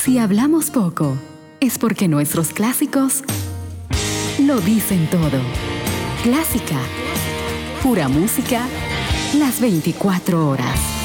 Si hablamos poco, es porque nuestros clásicos lo dicen todo. Clásica, pura música, las 24 horas.